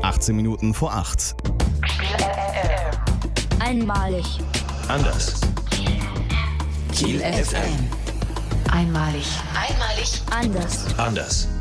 18 Minuten vor 8. Einmalig. Anders. Kiel FM. Einmalig. Einmalig. Anders. Anders.